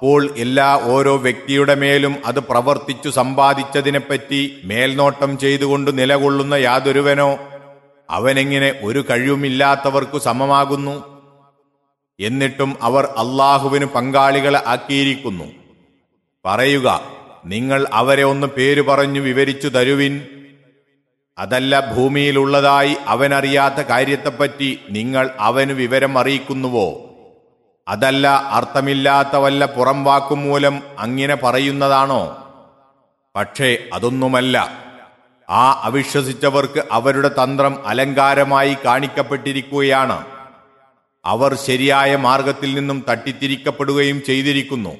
അപ്പോൾ ഓരോ വ്യക്തിയുടെ മേലും അത് പ്രവർത്തിച്ചു സമ്പാദിച്ചതിനെപ്പറ്റി മേൽനോട്ടം ചെയ്തുകൊണ്ട് നിലകൊള്ളുന്ന യാതൊരുവനോ അവനെങ്ങനെ ഒരു കഴിവുമില്ലാത്തവർക്കു സമമാകുന്നു? എന്നിട്ടും അവർ അള്ളാഹുവിന് പങ്കാളികളെ ആക്കിയിരിക്കുന്നു. പറയുക, നിങ്ങൾ അവരെ ഒന്ന് പേരു പറഞ്ഞു വിവരിച്ചു തരുവിൻ. അതല്ല, ഭൂമിയിലുള്ളതായി അവനറിയാത്ത കാര്യത്തെപ്പറ്റി നിങ്ങൾ അവന് വിവരം അറിയിക്കുന്നുവോ? അതല്ല, അർത്ഥമില്ലാത്ത വല്ല പുറം വാക്കും മൂലം അങ്ങനെ പറയുന്നതാണോ? പക്ഷേ അതൊന്നുമല്ല. ആ അവിശ്വസിച്ചവർക്ക് അവരുടെ തന്ത്രം അലങ്കാരമായി കാണിക്കപ്പെട്ടിരിക്കുകയാണ്. അവർ ശരിയായ മാർഗത്തിൽ നിന്നും തട്ടിത്തിരിക്കപ്പെടുകയും ചെയ്തിരിക്കുന്നു.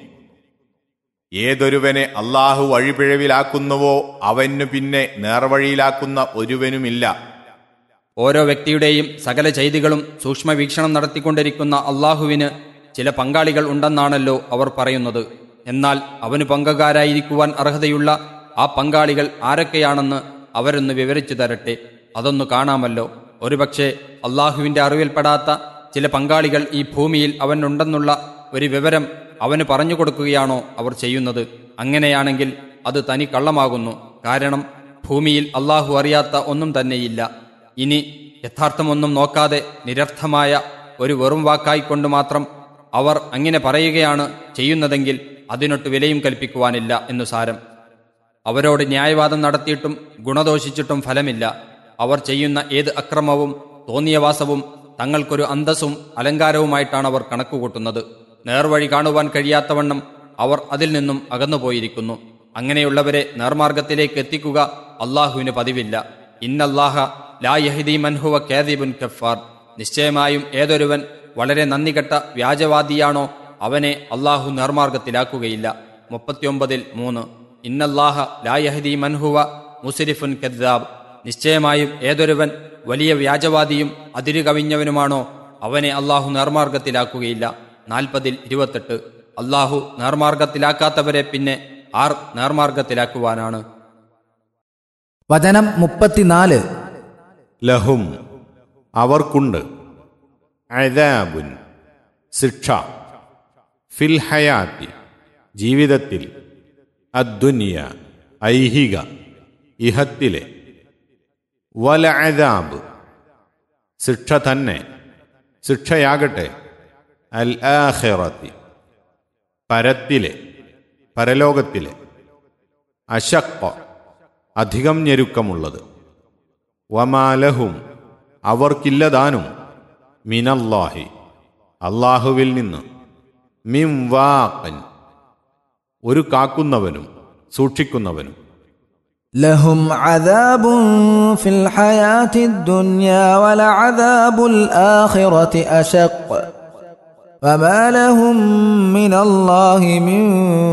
ഏതൊരുവനെ അള്ളാഹു വഴിപിഴവിലാക്കുന്നുവോ അവനു പിന്നെ നേർവഴിയിലാക്കുന്ന ഒരുവനുമില്ല. ഓരോ വ്യക്തിയുടെയും സകല ചെയ്തികളും സൂക്ഷ്മവീക്ഷണം നടത്തിക്കൊണ്ടിരിക്കുന്ന അള്ളാഹുവിന് ചില പങ്കാളികൾ ഉണ്ടെന്നാണല്ലോ അവർ പറയുന്നത്. എന്നാൽ അവന് പങ്കുകാരായിരിക്കുവാൻ അർഹതയുള്ള ആ പങ്കാളികൾ ആരൊക്കെയാണെന്ന് അവരൊന്ന് വിവരിച്ചു തരട്ടെ. അതൊന്നു കാണാമല്ലോ. ഒരുപക്ഷെ അള്ളാഹുവിൻ്റെ അറിവിൽപ്പെടാത്ത ചില പങ്കാളികൾ ഈ ഭൂമിയിൽ അവനുണ്ടെന്നുള്ള ഒരു വിവരം അവന് പറഞ്ഞു കൊടുക്കുകയാണോ അവർ ചെയ്യുന്നത്? അങ്ങനെയാണെങ്കിൽ അത് തനി കള്ളമാകുന്നു. കാരണം ഭൂമിയിൽ അള്ളാഹു അറിയാത്ത ഒന്നും തന്നെയില്ല. ഇനി യഥാർത്ഥമൊന്നും നോക്കാതെ നിരർത്ഥമായ ഒരു വെറും വാക്കായിക്കൊണ്ട് മാത്രം അവർ അങ്ങനെ പറയുകയാണ് ചെയ്യുന്നതെങ്കിൽ അതിനൊട്ട് വിലയും കൽപ്പിക്കുവാനില്ല എന്നു സാരം. അവരോട് ന്യായവാദം നടത്തിയിട്ടും ഗുണദോഷിച്ചിട്ടും ഫലമില്ല. അവർ ചെയ്യുന്ന ഏത് അക്രമവും തോന്നിയവാസവും തങ്ങൾക്കൊരു അന്തസ്സും അലങ്കാരവുമായിട്ടാണ് അവർ കണക്കുകൂട്ടുന്നത്. നേർവഴി കാണുവാൻ കഴിയാത്തവണ്ണം അവർ അതിൽ നിന്നും അകന്നുപോയിരിക്കുന്നു. അങ്ങനെയുള്ളവരെ നേർമാർഗത്തിലേക്ക് എത്തിക്കുക അള്ളാഹുവിന് പതിവില്ല. ഇന്നല്ലാഹ ലാ യഹ്ദി മൻ ഹുവ കാദിബുൻ കഫാർ. നിശ്ചയമായും ഏതൊരുവൻ വളരെ നന്ദികെട്ട വ്യാജവാദിയാണോ അവനെ അള്ളാഹു നേർമാർഗത്തിലാക്കുകയില്ല. 39:3. ഇന്നല്ലാഹ ലാ യഹ്ദി മൻ ഹുവ മുസ്രിഫുൻ കദ്ദാബ്. നിശ്ചയമായും ഏതൊരുവൻ വലിയ വ്യാജവാദിയും അതിരുകവിഞ്ഞവനുമാണോ അവനെ അള്ളാഹു നേർമാർഗത്തിലാക്കുകയില്ല. 40:28. അള്ളാഹു നേർമാർഗത്തിലാക്കാത്തവരെ പിന്നെ ആർ നേർമാർഗത്തിലാക്കുവാനാണ്? വചനം 34. ലഹും അവർക്കുണ്ട്, അദാബുൻ ശിക്ഷ, ഫിൽ ഹയാത്തി ജീവിതത്തിൽ, അദ്ദുനിയ ഐഹിക ഇഹത്തിലെ, വല അദാബ് ശിക്ഷ തന്നെ, ശിക്ഷയാകട്ടെ, അൽ ആഖിറത്തി പരത്തിലെ പരലോകത്തിലെ, അശഖ അധികം ഞെരുക്കമുള്ളത്, വമാലഹും അവർക്കില്ലതാനും, മിനല്ലാഹി അള്ളാഹുവിൽ നിന്ന്, മിൻ വാഖൻ ഒരു കാക്കുന്നവനും സൂക്ഷിക്കുന്നവനും, ലഹും അദാബുൻ ഫിൽ ഹയാത്തിദ് ദുനിയാ വലഅദാബുൽ ആഖിറതി അശഖ് വമാ ലഹും മിനല്ലാഹി മിൻ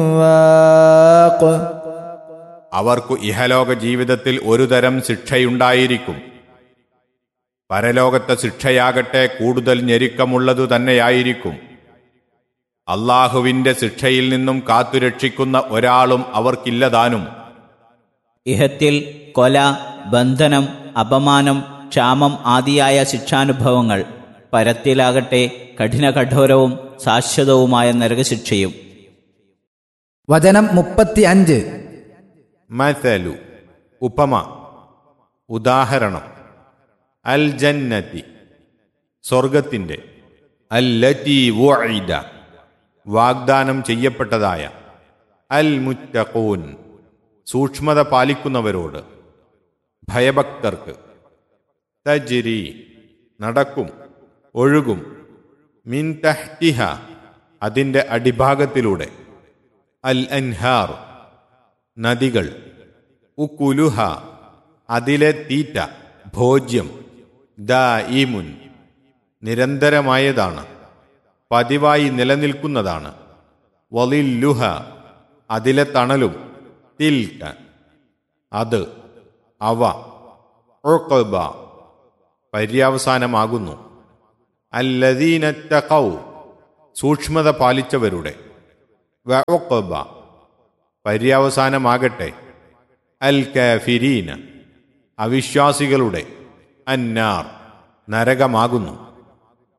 വാഖ്. അവർക്കു ഇഹലോക ജീവിതത്തിൽ ഒരു തരം ശിക്ഷയുണ്ടായിരിക്കും. പരലോകത്തെ ശിക്ഷയാകട്ടെ കൂടുതൽ ഞെരുക്കമുള്ളതു തന്നെയായിരിക്കും. അള്ളാഹുവിന്റെ ശിക്ഷയിൽ നിന്നും കാത്തുരക്ഷിക്കുന്ന ഒരാളും അവർക്കില്ലതാനും. ഇഹത്തിൽ കൊല, ബന്ധനം, അപമാനം, ക്ഷാമം ആദിയായ ശിക്ഷാനുഭവങ്ങൾ, പരത്തിലാകട്ടെ കഠിനകഠോരവും ശാശ്വതവുമായ നരകശിക്ഷയും. വചനം 35. മസലു ഉപമ, ഉദാഹരണം, അൽ ജന്നതി സ്വർഗത്തിൻ്റെ, അല്ലതി വുഇദ വാഗ്ദാനം ചെയ്യപ്പെട്ടതായ, അൽ മുത്തഖൂൻ സൂക്ഷ്മത പാലിക്കുന്നവരോട്, ഭയഭക്തർക്ക്, തജ്രി നടക്കും, ഒഴുകും, മിൻ തഹ്തിഹ അതിൻ്റെ അടിഭാഗത്തിലൂടെ, അൽ അൻഹാർ നദികൾ, ഉകുലുഹ അതിലെ തീറ്റ ഭോജ്യം, ദായിമുൻ നിരന്തരമായതാണ്, പതിവായി നിലനിൽക്കുന്നതാണ്, വലില്ലുഹ അതിലെ തണലും, തിൽക അത്, അവ, ഉഖബ പര്യവസാനമാകുന്നു, അല്ലദീന തഖൗ സൂക്ഷ്മത പാലിച്ചവരുടെ, വഉഖബ പര്യവസാനമാകട്ടെ, അൽ കാഫിരീന അവിശ്വാസികളുടെ, അന്നാർ നരകമാകുന്നു.